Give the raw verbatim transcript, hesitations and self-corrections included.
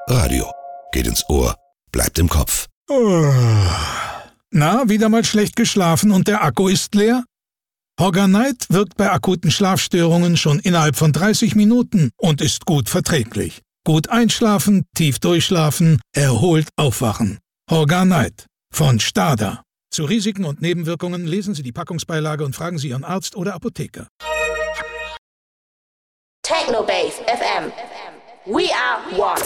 Radio. Geht ins Ohr, bleibt im Kopf. Na, wieder mal schlecht geschlafen und der Akku ist leer? Horganite wirkt bei akuten Schlafstörungen schon innerhalb von dreißig Minuten und ist gut verträglich. Gut einschlafen, tief durchschlafen, erholt aufwachen. Horganite von Stada. Zu Risiken und Nebenwirkungen lesen Sie die Packungsbeilage und fragen Sie Ihren Arzt oder Apotheker. Technobase F M. We are one.